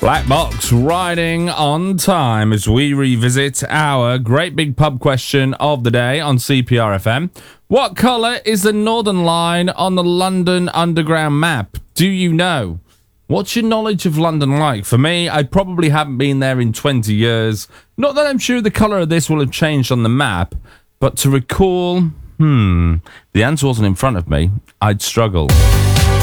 Black Box riding on time as we revisit our great big pub question of the day on CPR FM. What colour is the Northern Line on the London Underground map? Do you know? What's your knowledge of London like? For me, I probably haven't been there in 20 years. Not that I'm sure the colour of this will have changed on the map, but to recall, the answer wasn't in front of me. I'd struggle.